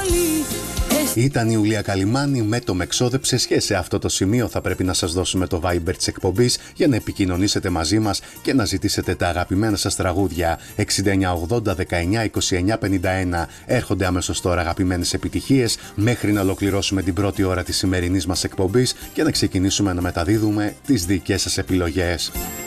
Ήταν η Ιουλία Καλιμάνη με το «Με ξόδεψες» και σε αυτό το σημείο θα πρέπει να σας δώσουμε το Viber της εκπομπής για να επικοινωνήσετε μαζί μας και να ζητήσετε τα αγαπημένα σας τραγούδια. 6980 19 29 51. Έρχονται αμέσως τώρα αγαπημένες επιτυχίες μέχρι να ολοκληρώσουμε την πρώτη ώρα της σημερινής μας εκπομπής και να ξεκινήσουμε να μεταδίδουμε τις δικές σας επιλογές.